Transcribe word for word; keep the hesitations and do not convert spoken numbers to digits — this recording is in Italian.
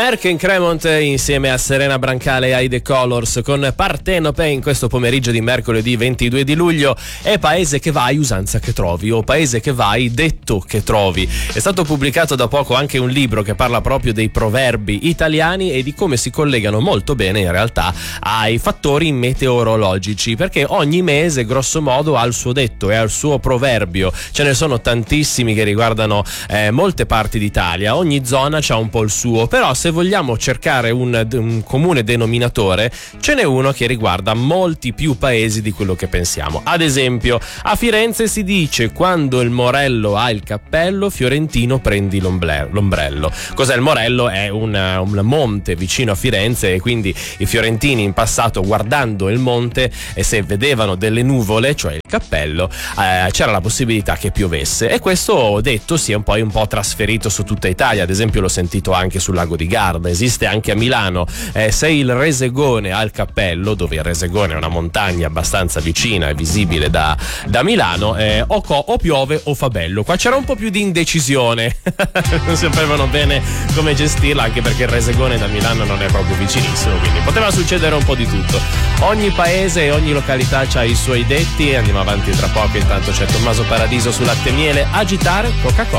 Merck in Cremont insieme a Serena Brancale e ai The Colors con Partenope in questo pomeriggio di mercoledì ventidue di luglio. È paese che vai, usanza che trovi, o paese che vai, detto che trovi. È stato pubblicato da poco anche un libro che parla proprio dei proverbi italiani e di come si collegano molto bene in realtà ai fattori meteorologici, perché ogni mese grosso modo ha il suo detto e ha il suo proverbio. Ce ne sono tantissimi che riguardano eh, molte parti d'Italia, ogni zona c'ha un po' il suo, però se vogliamo cercare un, un comune denominatore ce n'è uno che riguarda molti più paesi di quello che pensiamo. Ad esempio a Firenze si dice: quando il morello ha il cappello, fiorentino prendi l'ombrello. Cos'è il morello? È un, un monte vicino a Firenze, e quindi i fiorentini in passato, guardando il monte, e se vedevano delle nuvole, cioè il cappello, eh, c'era la possibilità che piovesse, e questo detto si è un po', un po' trasferito su tutta Italia. Ad esempio l'ho sentito anche sul lago di Garda, esiste anche a Milano. Eh, se il Resegone ha il cappello, dove il Resegone è una montagna abbastanza vicina e visibile da, da Milano, eh, o, co- o piove o fa bello. Qua c'era un po' più di indecisione non sapevano bene come gestirla, anche perché il Resegone da Milano non è proprio vicinissimo, quindi poteva succedere un po' di tutto. Ogni paese e ogni località ha i suoi detti, e andiamo avanti tra poco. Intanto c'è Tommaso Paradiso su Latte e Miele, Agitare Coca-Cola.